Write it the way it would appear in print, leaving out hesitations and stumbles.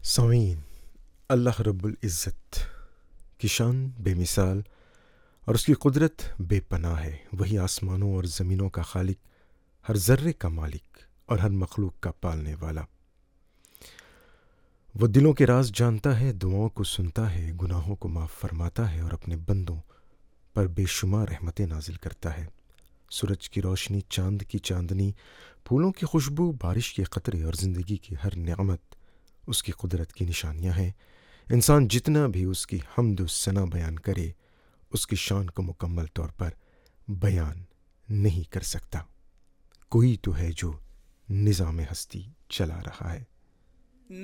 सामीन, अल्लाह रब्बुल इज़्ज़त की शान बेमिसाल और उसकी कुदरत बेपनाह है। वही आसमानों और ज़मीनों का खालिक, हर ज़र्रे का मालिक और हर मखलूक का पालने वाला। वो दिलों के राज जानता है, दुआओं को सुनता है, गुनाहों को माफ़ फरमाता है और अपने बंदों पर बेशुमार रहमतें नाजिल करता है। सूरज की रोशनी, चांद की चांदनी, फूलों की खुशबू, बारिश के कतरे और ज़िंदगी की हर नेमत उसकी कुदरत की निशानियाँ हैं। इंसान जितना भी उसकी हम्द सना बयान करे, उसकी शान को मुकम्मल तौर पर बयान नहीं कर सकता। कोई तो है जो निज़ाम हस्ती चला रहा है।